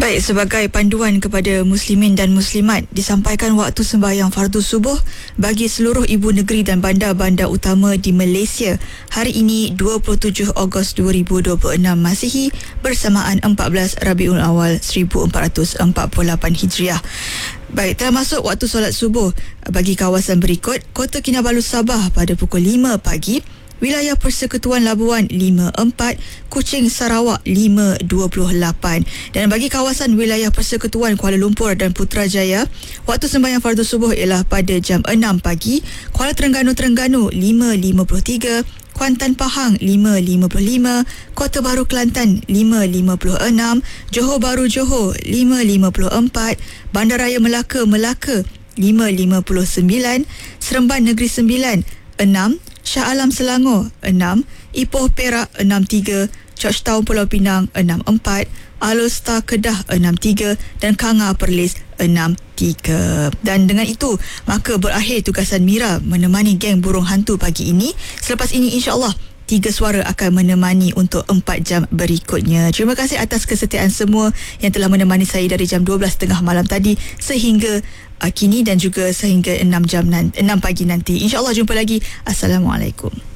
Baik, sebagai panduan kepada muslimin dan muslimat, disampaikan waktu sembahyang fardu subuh bagi seluruh ibu negeri dan bandar-bandar utama di Malaysia hari ini 27 Ogos 2026 Masihi bersamaan 14 Rabiul Awal 1448 Hijriah. Baik, telah masuk waktu solat subuh bagi kawasan berikut: Kota Kinabalu Sabah pada pukul 5 pagi, Wilayah Persekutuan Labuan 5.4, Kuching Sarawak 5.28, dan bagi kawasan wilayah Persekutuan Kuala Lumpur dan Putrajaya, waktu sembahyang fardu subuh ialah pada jam 6 pagi, Kuala Terengganu 5.53, Kuantan Pahang 5.55, Kota Baru Kelantan 5.56, Johor Bahru Johor 5.54, Bandaraya Melaka 5.59, Seremban Negeri Sembilan 6, Shah Alam Selangor 6, Ipoh Perak 63, Georgetown Pulau Pinang 64, Alor Kedah 63 dan Kanga Perlis 63. Dan dengan itu maka berakhir tugasan Mira menemani geng burung hantu pagi ini. Selepas ini insya-Allah 3 suara akan menemani untuk 4 jam berikutnya. Terima kasih atas kesetiaan semua yang telah menemani saya dari jam 12.30 malam tadi sehingga kini dan juga sehingga 6 pagi nanti. InsyaAllah jumpa lagi. Assalamualaikum.